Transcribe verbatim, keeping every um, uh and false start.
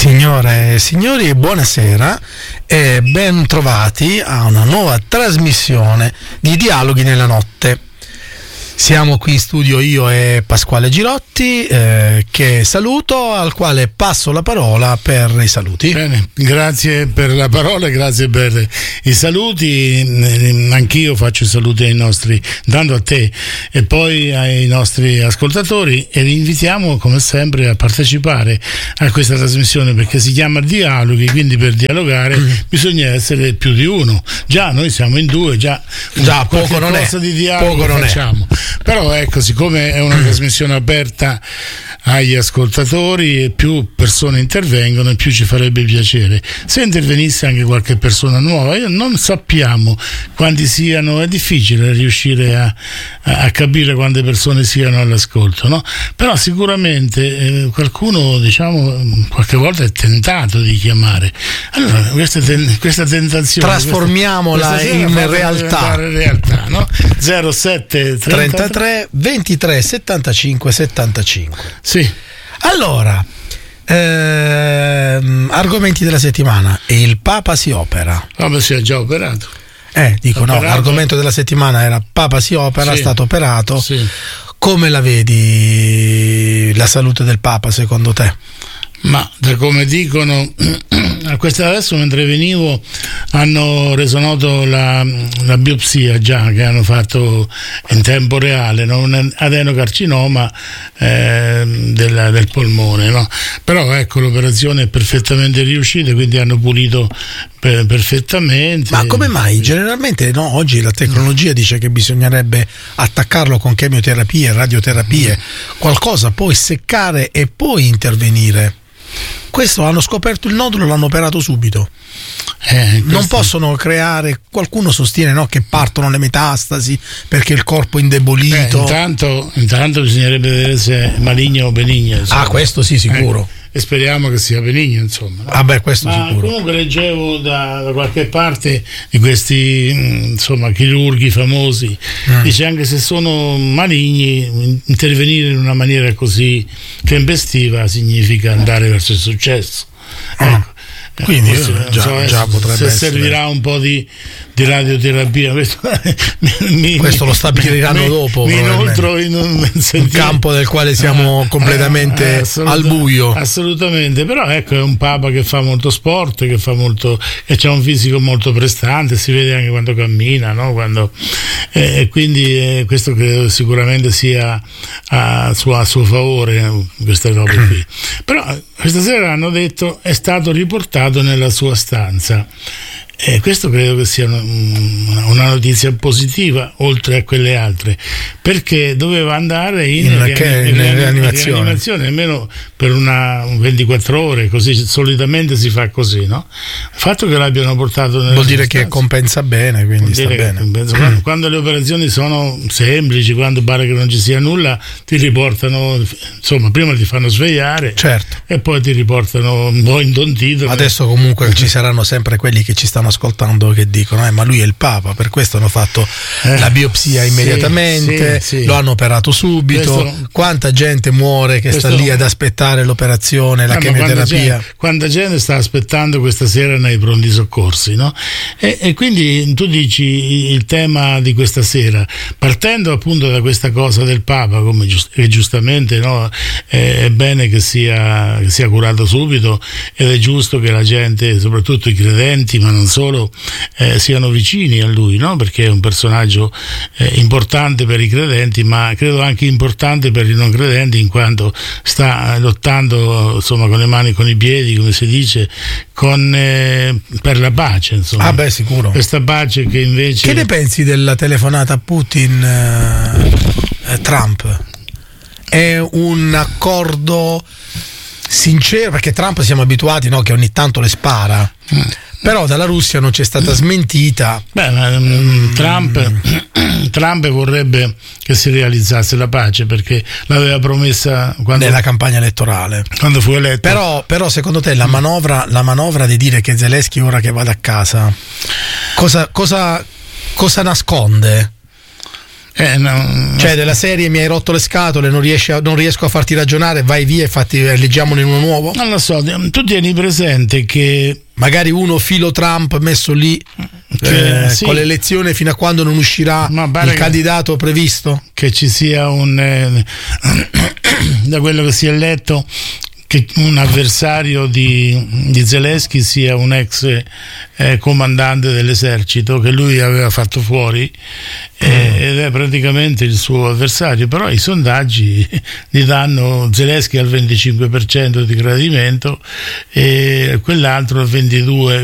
Signore e signori, buonasera e ben trovati a una nuova trasmissione di Dialoghi nella Notte. Siamo qui in studio io e Pasquale Girotti, eh, che saluto, al quale passo la parola per i saluti. Bene, grazie per la parola e grazie per i saluti. Anch'io faccio i saluti ai nostri, dando a te e poi ai nostri ascoltatori, e li invitiamo come sempre a partecipare a questa trasmissione, perché si chiama Dialoghi, quindi per dialogare mm. bisogna essere più di uno. Già noi siamo in due, già, già poco non è, di dialogo poco non facciamo. È. Però ecco, siccome è una trasmissione aperta agli ascoltatori e più persone intervengono, e più ci farebbe piacere se intervenisse anche qualche persona nuova. Io non sappiamo quanti siano, è difficile riuscire a, a capire quante persone siano all'ascolto, no? Però sicuramente eh, qualcuno, diciamo, qualche volta è tentato di chiamare. Allora questa, ten- questa tentazione trasformiamola questa, questa in realtà, realtà no? zero sette trentatré ventitré settantacinque settantacinque. Sì. Allora, ehm, argomenti della settimana. E il Papa si opera. Vabbè, si è già operato. Eh, dico operato. No, l'argomento della settimana era Papa si opera, sì. È stato operato. Sì. Come la vedi la salute del Papa secondo te? Ma da come dicono, a questa adesso mentre venivo hanno reso noto la, la biopsia già che hanno fatto in tempo reale, no? Un adenocarcinoma eh, del, del polmone, no? Però ecco, l'operazione è perfettamente riuscita, quindi hanno pulito per, perfettamente. Ma come mai? Generalmente no, oggi la tecnologia dice che bisognerebbe attaccarlo con chemioterapie, radioterapie, qualcosa, poi seccare e poi intervenire. Questo hanno scoperto il nodulo, l'hanno operato subito. Eh, non possono creare, qualcuno sostiene no, che partono le metastasi perché il corpo è indebolito. Beh, intanto, intanto bisognerebbe vedere se è maligno o benigno, insomma. Ah, questo sì, sicuro. Eh, e speriamo che sia benigno, insomma. Ah beh, questo Ma sicuro. Comunque leggevo da, da qualche parte di questi insomma chirurghi famosi, mm. dice anche se sono maligni, intervenire in una maniera così tempestiva significa andare verso il successo. Ah. Ecco. Quindi Questo, già, so, già potrebbe se essere. Servirà un po' di, di radioterapia, questo, mi, questo lo stabiliranno mi, dopo. Mi inoltro in un, un campo del quale siamo completamente eh, assoluta, al buio. Assolutamente, però ecco, è un Papa che fa molto sport, che fa molto, che ha un fisico molto prestante, si vede anche quando cammina, no? Quando, eh, quindi eh, questo credo sicuramente sia a suo, a suo favore, eh, queste robe qui. Però questa sera hanno detto è stato riportato nella sua stanza, e questo credo che sia una, una notizia positiva oltre a quelle altre, perché doveva andare in, in, rian- che, in, in, in rianimazione. rianimazione almeno per una ventiquattro ore, così solitamente si fa così, no? Il fatto che l'abbiano portato nella vuol dire stanza, che compensa bene, quindi sta bene. Compensa. Quando, quando le operazioni sono semplici, quando pare che non ci sia nulla, ti riportano, insomma, prima ti fanno svegliare, certo, e poi ti riportano un po' intontito. Adesso comunque ci saranno sempre quelli che ci stanno ascoltando che dicono eh, ma lui è il Papa, per questo hanno fatto eh, la biopsia immediatamente, sì, sì, sì. Lo hanno operato subito. Questo, quanta gente muore che questo, sta lì ad aspettare l'operazione, la no, chemioterapia. Quanta, quanta gente sta aspettando questa sera nei pronti soccorsi, no? E, e quindi tu dici il tema di questa sera, partendo appunto da questa cosa del Papa, come giust- che giustamente no, è, è bene che sia, che sia curato subito, ed è giusto che la gente, soprattutto i credenti, ma non solo, eh, siano vicini a lui, no? Perché è un personaggio eh, importante per i credenti, ma credo anche importante per i non credenti, in quanto sta lottando, insomma, con le mani, con i piedi, come si dice, con, eh, per la pace, insomma. Ah beh, sicuro. Questa pace che invece... Che ne pensi della telefonata a Putin eh, Trump? È un accordo sincero, perché Trump siamo abituati, no, che ogni tanto le spara. Mm. Però dalla Russia non c'è stata smentita. Beh, ma, um, Trump, Trump vorrebbe che si realizzasse la pace, perché l'aveva promessa quando, nella campagna elettorale, quando fu eletto. Però, però secondo te la manovra, la manovra di dire che Zelensky ora che vada a casa, cosa, cosa, cosa nasconde? Eh, no, cioè della serie mi hai rotto le scatole, non, riesci a, non riesco a farti ragionare, vai via e fatti, leggiamone uno nuovo. Non lo so, tu tieni presente che magari uno filo Trump messo lì che, eh, sì, con l'elezione fino a quando non uscirà il candidato previsto, che ci sia un eh, da quello che si è letto, che un avversario di, di Zelensky sia un ex eh, comandante dell'esercito che lui aveva fatto fuori, eh, ed è praticamente il suo avversario, però i sondaggi gli danno Zelensky al venticinque per cento di gradimento e quell'altro al ventidue